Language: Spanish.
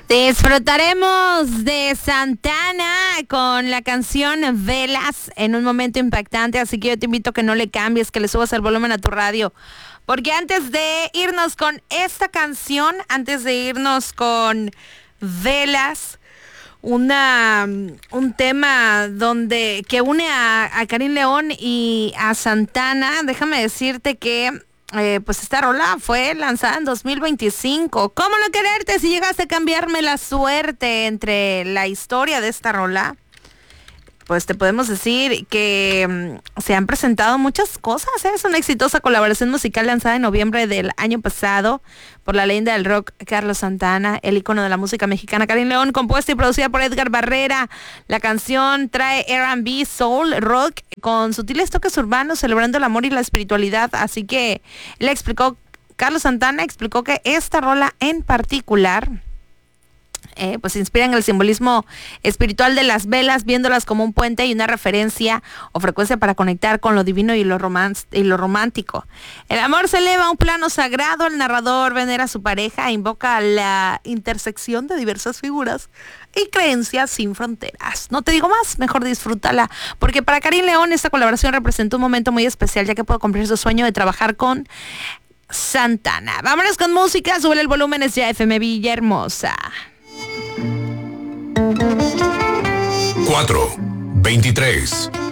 Disfrutaremos de Santana con la canción Velas en un momento impactante, así que yo te invito a que no le cambies, que le subas el volumen a tu radio. Porque antes de irnos con esta canción, antes de irnos con Velas, un tema que une a Karim León y a Santana, déjame decirte que pues esta rola fue lanzada en 2025. ¿Cómo no quererte si llegaste a cambiarme la suerte entre la historia de esta rola? Pues te podemos decir que se han presentado muchas cosas. Es una exitosa colaboración musical lanzada en noviembre del año pasado por la leyenda del rock Carlos Santana, el ícono de la música mexicana Karim León, compuesta y producida por Edgar Barrera. La canción trae R&B, soul, rock con sutiles toques urbanos, celebrando el amor y la espiritualidad. Así que Carlos Santana explicó que esta rola en particular pues inspiran el simbolismo espiritual de las velas, viéndolas como un puente y una referencia o frecuencia para conectar con lo divino y lo romántico. El amor se eleva a un plano sagrado, el narrador venera a su pareja e invoca la intersección de diversas figuras y creencias sin fronteras. No te digo más, mejor disfrútala, porque para Karim León esta colaboración representó un momento muy especial, ya que pudo cumplir su sueño de trabajar con Santana. Vámonos con música, sube el volumen, es ya FM Villahermosa. 4:23